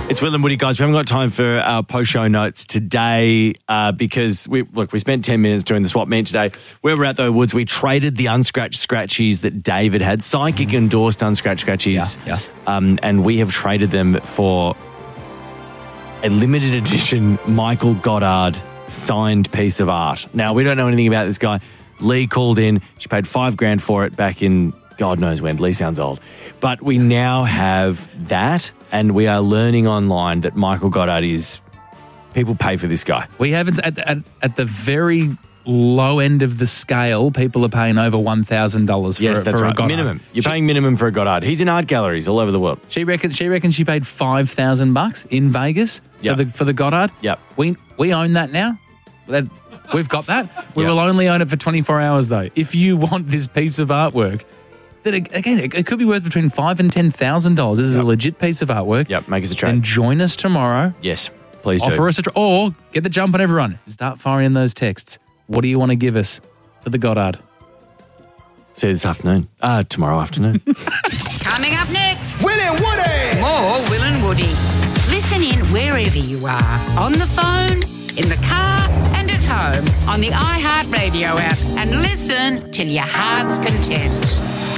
It's Will and Woody, guys. We haven't got time for our post-show notes today because we spent 10 minutes doing the swap meet today. Where we're at, though, Woods, we traded the unscratched scratchies that David had, psychic-endorsed unscratched scratchies, and we have traded them for a limited edition Michael Goddard signed piece of art. Now, we don't know anything about this guy. Lee called in. She paid $5,000 for it back in God knows when. Lee sounds old. But we now have that, and we are learning online that Michael Goddard is... People pay for this guy. We haven't... At the very low end of the scale, people are paying over $1,000 for, yes, that's for right. a Goddard. Minimum. You're paying minimum for a Goddard. He's in art galleries all over the world. She reckons she paid $5,000 in Vegas for the Goddard. Yep. We own that now. We've got that. We will only own it for 24 hours, though. If you want this piece of artwork, that again, it could be worth between $5,000 and $10,000. This is a legit piece of artwork. Yep, make us a trade. And join us tomorrow. Yes, please do. Offer us a trade, or get the jump on everyone. Start firing those texts. What do you want to give us for the Goddard? See you this afternoon. Tomorrow afternoon. Coming up next, Will and Woody. more Will and Woody. Listen in wherever you are, on the phone, in the car, and at home, on the iHeartRadio app, and listen till your heart's content.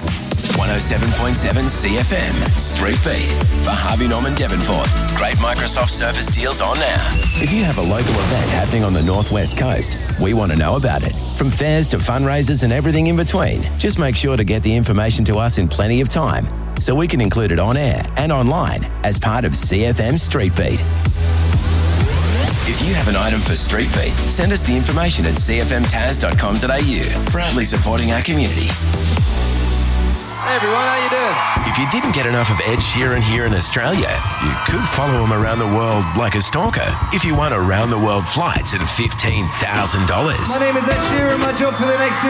107.7 CFM, Street Beat. For Harvey Norman Devonport. Great Microsoft Surface deals on now. If you have a local event happening on the Northwest Coast, we want to know about it. From fairs to fundraisers and everything in between. Just make sure to get the information to us in plenty of time so we can include it on air and online as part of CFM Street Beat. If you have an item for Street Beat, send us the information at cfmtaz.com.au. Proudly supporting our community. Hey everyone, how you doing? If you didn't get enough of Ed Sheeran here in Australia, you could follow him around the world like a stalker if you won around-the-world flights at $15,000. My name is Ed Sheeran. My job for the next